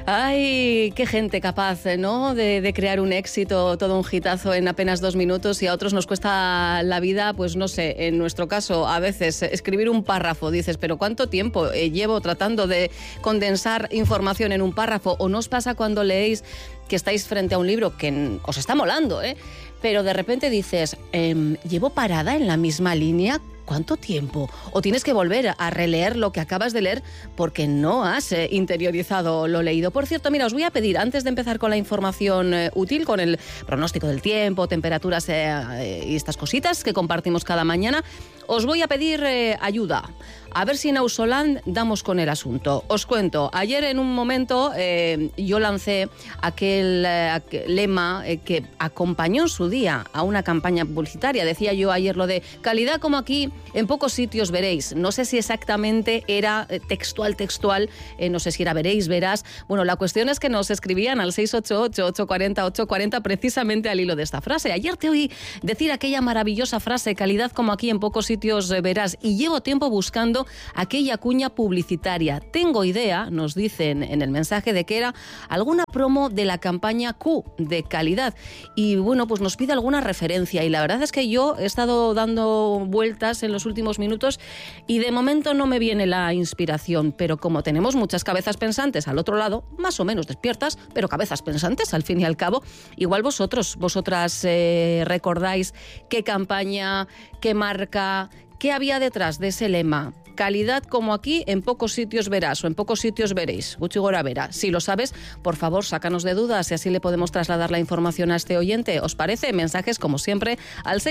Ay, qué gente capaz, ¿no? De crear un éxito, todo un hitazo en apenas 2 minutos, y a otros nos cuesta la vida, pues no sé, en nuestro caso, a veces escribir un párrafo. Dices, pero ¿cuánto tiempo llevo tratando de condensar información en un párrafo? ¿O no os pasa cuando leéis que estáis frente a un libro que os está molando, pero de repente dices, ¿llevo parada en la misma línea? ¿Cuánto tiempo? O tienes que volver a releer lo que acabas de leer porque no has interiorizado lo leído. Por cierto, mira, os voy a pedir, antes de empezar con la información útil, con el pronóstico del tiempo, temperaturas y estas cositas que compartimos cada mañana, os voy a pedir ayuda. A ver si en Ausoland damos con el asunto. Os cuento, ayer en un momento yo lancé aquel lema que acompañó en su día a una campaña publicitaria. Decía yo ayer lo de calidad como aquí, en pocos sitios veréis. No sé si exactamente era textual, no sé si era veréis, verás. Bueno, la cuestión es que nos escribían al 688-840-840 precisamente al hilo de esta frase. Ayer te oí decir aquella maravillosa frase, calidad como aquí, en pocos sitios verás, y llevo tiempo buscando aquella cuña publicitaria. Tengo idea, nos dicen en el mensaje, de que era alguna promo de la campaña Q de calidad. Y bueno, pues nos pide alguna referencia. Y la verdad es que yo he estado dando vueltas en los últimos minutos y de momento no me viene la inspiración. Pero como tenemos muchas cabezas pensantes al otro lado, más o menos despiertas, pero cabezas pensantes al fin y al cabo, igual vosotras recordáis qué campaña, qué marca, qué había detrás de ese lema. Calidad como aquí, en pocos sitios verás o en pocos sitios veréis. Gutxi gora bera. Si lo sabes, por favor, sácanos de dudas y así le podemos trasladar la información a este oyente. ¿Os parece? Mensajes, como siempre, al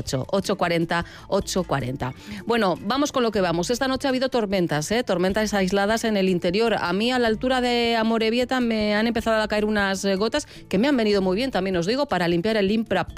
688-840-840. Bueno, vamos con lo que vamos. Esta noche ha habido tormentas, tormentas aisladas en el interior. A mí, a la altura de Amorebieta, me han empezado a caer unas gotas que me han venido muy bien, también os digo, para limpiar el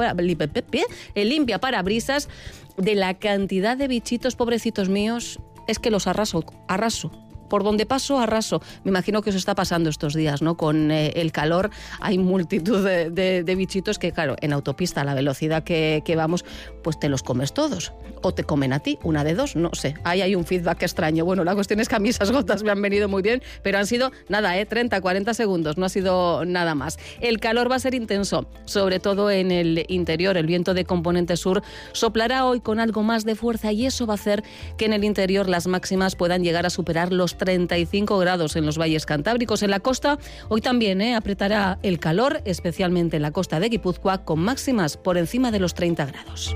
limpiaparabrisas de la cantidad de bichitos, pobrecitos míos. Es que los arraso. Por donde paso, arraso. Me imagino que os está pasando estos días, ¿no? Con el calor hay multitud de bichitos que, claro, en autopista a la velocidad que vamos, pues te los comes todos. O te comen a ti, una de dos, no sé. Ahí hay un feedback extraño. Bueno, la cuestión es que a mí esas gotas me han venido muy bien, pero han sido, 30, 40 segundos, no ha sido nada más. El calor va a ser intenso, sobre todo en el interior. El viento de componente sur soplará hoy con algo más de fuerza y eso va a hacer que en el interior las máximas puedan llegar a superar los 35 grados en los valles cantábricos. En la costa hoy también apretará el calor, especialmente en la costa de Guipúzcoa, con máximas por encima de los 30 grados.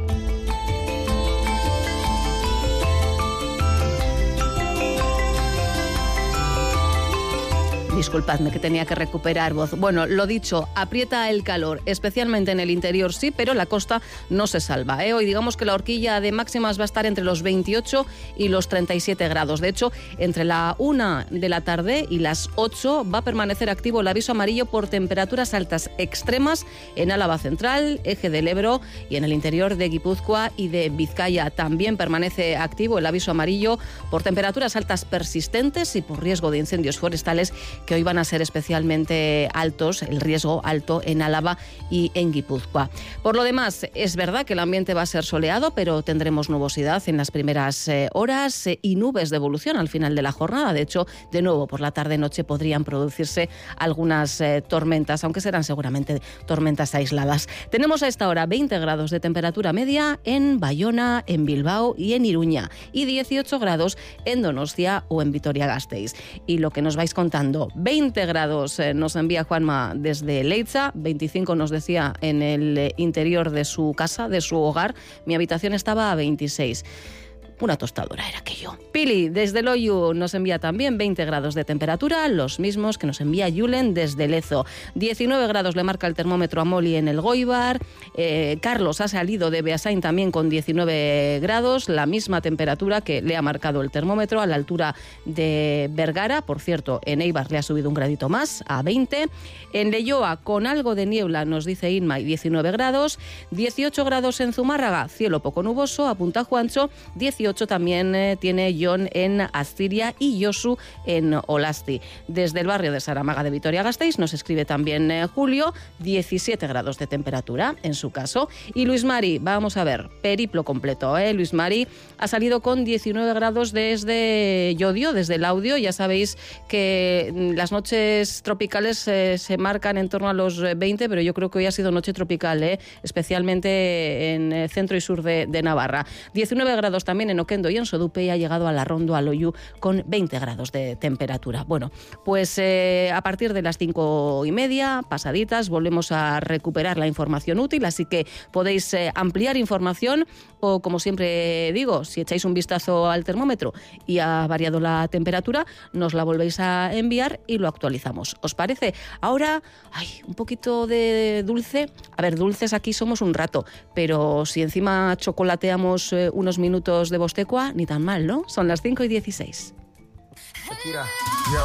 Disculpadme que tenía que recuperar voz. Bueno, lo dicho, aprieta el calor, especialmente en el interior sí, pero la costa no se salva. Hoy digamos que la horquilla de máximas va a estar entre los 28 y los 37 grados. De hecho, entre la 1 de la tarde y las 8 va a permanecer activo el aviso amarillo por temperaturas altas extremas en Álava Central, Eje del Ebro y en el interior de Guipúzcoa y de Vizcaya. También permanece activo el aviso amarillo por temperaturas altas persistentes y por riesgo de incendios forestales, que hoy van a ser especialmente altos, el riesgo alto en Álava y en Guipúzcoa. Por lo demás, es verdad que el ambiente va a ser soleado, pero tendremos nubosidad en las primeras horas y nubes de evolución al final de la jornada. De hecho, de nuevo, por la tarde-noche podrían producirse algunas tormentas, aunque serán seguramente tormentas aisladas. Tenemos a esta hora 20 grados de temperatura media en Bayona, en Bilbao y en Iruña, y 18 grados en Donostia o en Vitoria-Gasteiz. Y lo que nos vais contando, 20 grados nos envía Juanma desde Leitza, 25 nos decía en el interior de su casa, de su hogar. Mi habitación estaba a 26. Una tostadora era aquello. Pili, desde Loiu, nos envía también 20 grados de temperatura, los mismos que nos envía Julen desde Lezo. 19 grados le marca el termómetro a Moli en el Goibar. Carlos ha salido de Beasain también con 19 grados, la misma temperatura que le ha marcado el termómetro a la altura de Vergara. Por cierto, en Eibar le ha subido un gradito más, a 20. En Leioa, con algo de niebla, nos dice Inma, 19 grados. 18 grados en Zumárraga, cielo poco nuboso, apunta Juancho. 18 18 también tiene Jon en Astiria y Josu en Olasti. Desde el barrio de Saramaga de Vitoria-Gasteiz nos escribe también Julio, 17 grados de temperatura en su caso. Y Luis Mari, vamos a ver, periplo completo, ¿eh? Luis Mari ha salido con 19 grados desde Llodio, desde el Audio. Ya sabéis que las noches tropicales se marcan en torno a los 20, pero yo creo que hoy ha sido noche tropical, especialmente en el centro y sur de Navarra. 19 grados también en Oquendo y en Sodupe, y ha llegado a la Rondo, a Loiu, con 20 grados de temperatura. Bueno, pues a partir de las 5:30, pasaditas, volvemos a recuperar la información útil, así que podéis ampliar información o, como siempre digo, si echáis un vistazo al termómetro y ha variado la temperatura, nos la volvéis a enviar y lo actualizamos. ¿Os parece? Ahora, un poquito de dulce. A ver, dulces aquí somos un rato, pero si encima chocolateamos unos minutos de Bostecua, ni tan mal, ¿no? Son las 5:16.